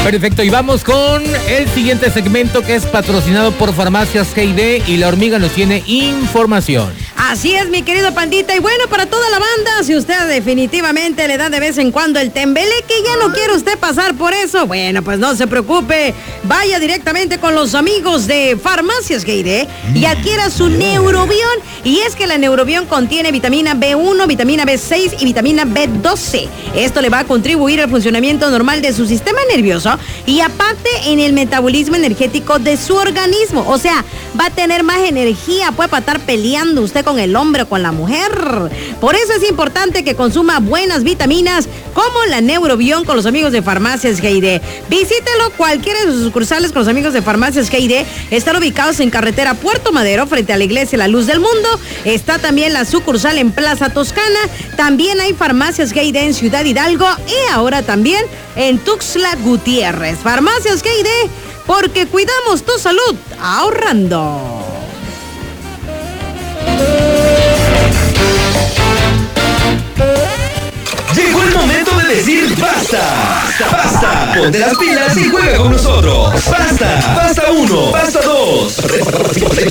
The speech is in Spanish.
Perfecto, y vamos con el siguiente segmento que es patrocinado por Farmacias GID y La Hormiga nos tiene información. Así es, mi querido Pandita. Y bueno, para toda la banda, si usted definitivamente le da de vez en cuando el tembeleque y ya no quiere usted pasar por eso, bueno, pues no se preocupe. Vaya directamente con los amigos de Farmacias GID y adquiera su Neurobión. Y es que la Neurobión contiene vitamina B1, vitamina B6 y vitamina B12. Esto le va a contribuir al funcionamiento normal de su sistema nervioso y aparte en el metabolismo energético de su organismo. O sea, va a tener más energía, puede estar peleando usted con el hombre o con la mujer. Por eso es importante que consuma buenas vitaminas como la Neurobión con los amigos de Farmacias GID. Visítelo cualquiera de sus sucursales con los amigos de Farmacias GID. Están ubicados en carretera Puerto Madero frente a la iglesia La Luz del Mundo. Está también la sucursal en Plaza Toscana. También hay Farmacias GID en Ciudad Hidalgo y ahora también en Tuxtla Gutiérrez. Farmacias GID, porque cuidamos tu salud ahorrando. Llegó el momento de decir basta. Basta. Ponte las pilas y juega con nosotros. Basta. Basta 1. Basta 2.